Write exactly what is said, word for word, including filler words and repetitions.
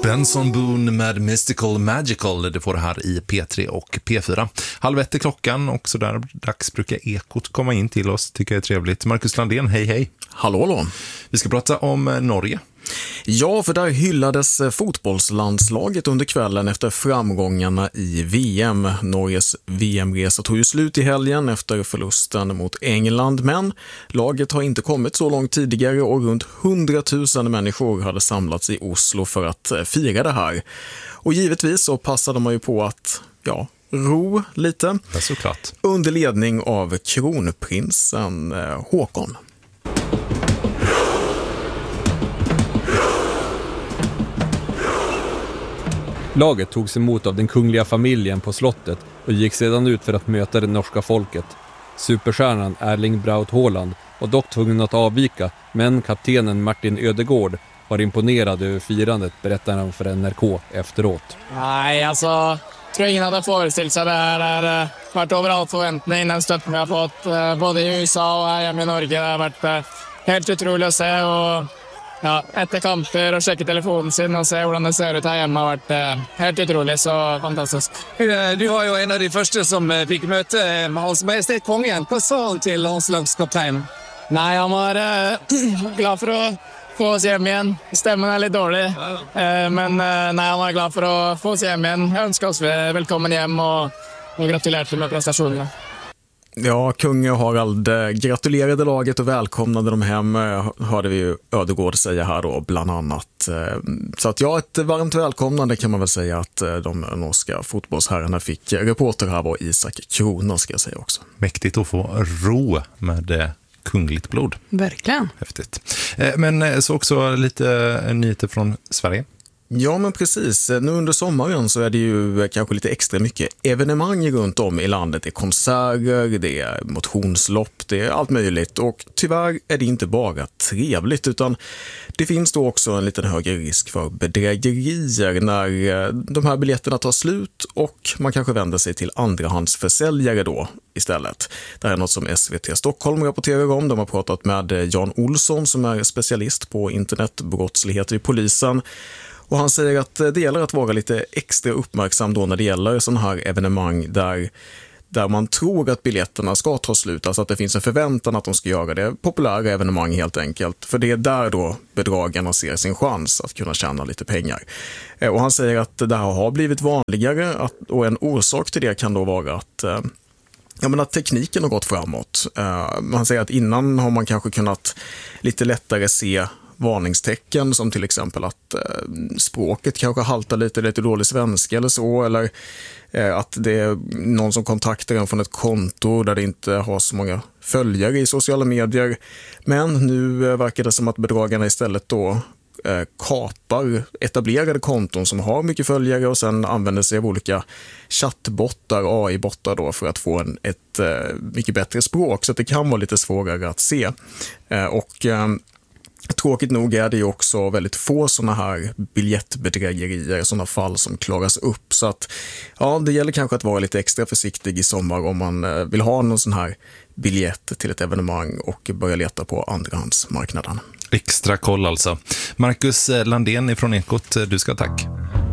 Benson Boone med Mystical Magical, det får det här i P tre och P fyra. Halv ett är klockan och så där dags brukar Ekot komma in till oss, tycker jag är trevligt. Marcus Landén, hej hej. Hallå, hallå. Vi ska prata om Norge. Ja, för där hyllades fotbollslandslaget under kvällen efter framgångarna i V M. Norges V M-resa tog ju slut i helgen efter förlusten mot England, men laget har inte kommit så långt tidigare och runt hundratusen människor hade samlats i Oslo för att fira det här. Och givetvis så passade man ju på att, ja, ro lite. Ja, såklart. Under ledning av kronprinsen Håkon. Laget togs emot av den kungliga familjen på slottet och gick sedan ut för att möta det norska folket. Superstjärnan Erling Braut Haaland var dock tvungen att avvika, men kaptenen Martin Ödegård var imponerad över firandet, berättar han för N R K efteråt. Nej, alltså, tror ingen hade föreställt sig det här. Det har varit överallt förväntning, den stötten vi har fått både i U S A och här hemma i Norge. Det har varit helt otroligt att se och ja, efter kamper och checka telefonen sin och se hur det ser ut här hemma har varit eh, helt otroligt, så fantastiskt. Du har ju en av de första som fick möta med Hans Majestät Kongen. Vad sa han till landslagskapten? Nej, han var eh, glad för att få oss hem igen. Stämmen är lite dålig, eh, men eh, nej, han var glad för att få oss hem igen. Jag önskar oss välkommen hem och, och gratulerar med prestationerna. Ja, kung och Harald gratulerade laget och välkomnade dem hem, hörde vi ju Ödegård säga här då, bland annat. Så att ja, ett varmt välkomnande kan man väl säga att de norska fotbollsherrarna fick. Reporter här var Isak Krona, ska jag säga också. Mäktigt att få ro med kungligt blod. Verkligen. Häftigt. Men så också lite nyheter från Sverige. Ja, men precis. Nu under sommaren så är det ju kanske lite extra mycket evenemang runt om i landet. Det är konserter, det är motionslopp, det är allt möjligt. Och tyvärr är det inte bara trevligt, utan det finns då också en liten högre risk för bedrägerier när de här biljetterna tar slut och man kanske vänder sig till andrahandsförsäljare då istället. Det här är något som S V T Stockholm rapporterar om. De har pratat med Jan Olsson som är specialist på internetbrottslighet i polisen. Och han säger att det gäller att vara lite extra uppmärksam då när det gäller sådana här evenemang där, där man tror att biljetterna ska ta slut. Alltså att det finns en förväntan att de ska göra det. Populära evenemang helt enkelt. För det är där då bedragarna ser sin chans att kunna tjäna lite pengar. Och han säger att det här har blivit vanligare att, och en orsak till det kan då vara att ja, men att tekniken har gått framåt. Han säger att innan har man kanske kunnat lite lättare se varningstecken som till exempel att eh, språket kanske haltar lite, lite dålig svenska eller så, eller eh, att det är någon som kontaktar en från ett konto där det inte har så många följare i sociala medier. Men nu eh, verkar det som att bedragarna istället då eh, kapar etablerade konton som har mycket följare och sen använder sig av olika chattbottar, A I-bottar då, för att få en, ett eh, mycket bättre språk, så att det kan vara lite svårare att se. Eh, och eh, Tråkigt nog är det ju också väldigt få sådana här biljettbedrägerier, sådana fall som klaras upp. Så att ja, det gäller kanske att vara lite extra försiktig i sommar om man vill ha någon sån här biljett till ett evenemang och börja leta på andrahandsmarknaden. Extra koll alltså. Marcus Landén från Ekot, du ska tack.